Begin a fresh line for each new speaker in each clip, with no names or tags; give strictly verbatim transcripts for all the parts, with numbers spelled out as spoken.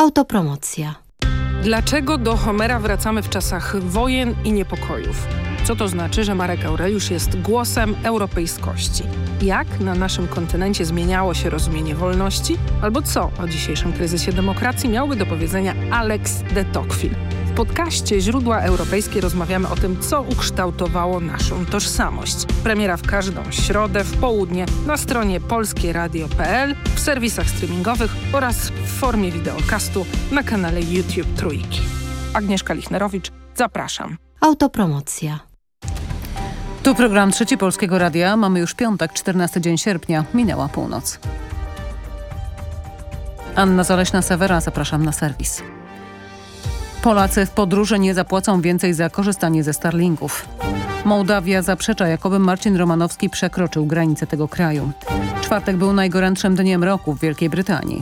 Autopromocja.
Dlaczego do Homera wracamy w czasach wojen i niepokojów? Co to znaczy, że Marek Aureliusz jest głosem europejskości? Jak na naszym kontynencie zmieniało się rozumienie wolności? Albo co o dzisiejszym kryzysie demokracji miałby do powiedzenia Alex de Tocqueville? W podcaście Źródła Europejskie rozmawiamy o tym, co ukształtowało naszą tożsamość. Premiera w każdą środę w południe na stronie polskie radio kropka p l, w serwisach streamingowych oraz w formie wideokastu na kanale YouTube Trójki. Agnieszka Lichnerowicz, zapraszam.
Autopromocja.
Tu program Trzeci Polskiego Radia. Mamy już piątek, czternasty dzień sierpnia. Minęła północ. Anna Zaleśna-Sewera, zapraszam na serwis. Polacy w podróży nie zapłacą więcej za korzystanie ze Starlinków. Mołdawia zaprzecza, jakoby Marcin Romanowski przekroczył granice tego kraju. Czwartek był najgorętszym dniem roku w Wielkiej Brytanii.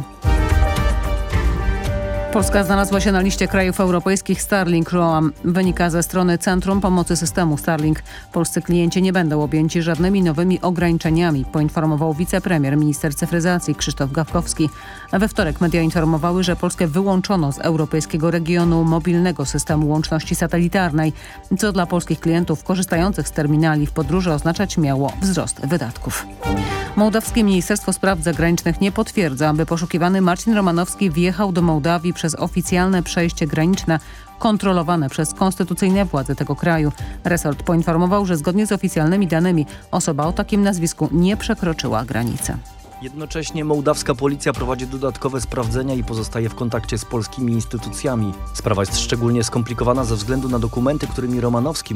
Polska znalazła się na liście krajów europejskich Starlink Roam. Wynika ze strony Centrum Pomocy Systemu Starlink. Polscy klienci nie będą objęci żadnymi nowymi ograniczeniami, poinformował wicepremier minister cyfryzacji Krzysztof Gawkowski. We wtorek media informowały, że Polskę wyłączono z europejskiego regionu mobilnego systemu łączności satelitarnej, co dla polskich klientów korzystających z terminali w podróży oznaczać miało wzrost wydatków. Mołdawskie Ministerstwo Spraw Zagranicznych nie potwierdza, aby poszukiwany Marcin Romanowski wjechał do Mołdawii przez oficjalne przejście graniczne kontrolowane przez konstytucyjne władze tego kraju. Resort poinformował, że zgodnie z oficjalnymi danymi osoba o takim nazwisku nie przekroczyła granicy.
Jednocześnie mołdawska policja prowadzi dodatkowe sprawdzenia i pozostaje w kontakcie z polskimi instytucjami. Sprawa jest szczególnie skomplikowana ze względu na dokumenty, którymi Romanowski